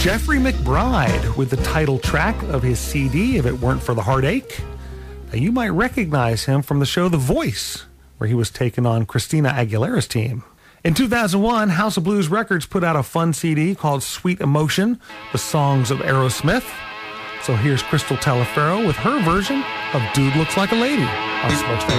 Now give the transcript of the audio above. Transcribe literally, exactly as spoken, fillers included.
Jeffrey McBride with the title track of his C D, If It Weren't for the Heartache. Now, you might recognize him from the show The Voice, where he was taking on Christina Aguilera's team. In two thousand one, House of Blues Records put out a fun C D called Sweet Emotion, the songs of Aerosmith. So here's Crystal Talaferro with her version of Dude Looks Like a Lady on Smokestack.